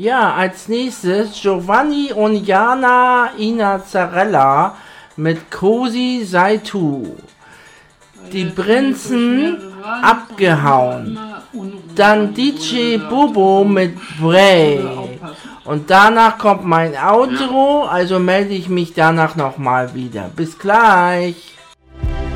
Ja, als nächstes Giovanni und Jana Inazzarella mit Cosi sei tu. Die Prinzen abgehauen. Dann DJ Bobo mit Bray. Und danach kommt mein Outro, also melde ich mich danach nochmal wieder. Bis gleich.